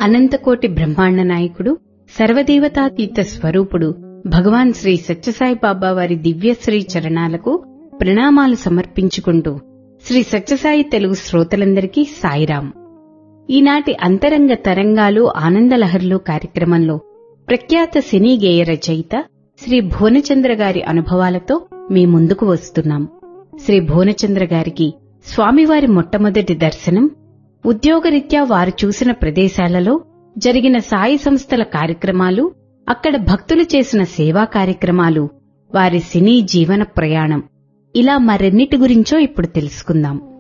అనంతకోటి బ్రహ్మాండ నాయకుడు, సర్వదేవతాతీత స్వరూపుడు భగవాన్ శ్రీ సత్యసాయి బాబా వారి దివ్యశ్రీ చరణాలకు ప్రణామాలు సమర్పించుకుంటూ శ్రీ సత్యసాయి తెలుగు శ్రోతలందరికీ సాయిరాం. ఈనాటి అంతరంగ తరంగాలు ఆనందలహర్లు కార్యక్రమంలో ప్రఖ్యాత సినీ గేయ రచయిత శ్రీ భువనచంద్ర గారి అనుభవాలతో మీ ముందుకు వస్తున్నాం. శ్రీ భువనచంద్ర గారికి స్వామివారి మొట్టమొదటి దర్శనం, ఉద్యోగరీత్యా వారు చూసిన ప్రదేశాలలో జరిగిన సాయి సంస్థల కార్యక్రమాలు, అక్కడ భక్తులు చేసిన సేవా కార్యక్రమాలు, వారి సినీ జీవన ప్రయాణం, ఇలా మరెన్నిటి గురించో ఇప్పుడు తెలుసుకుందాం.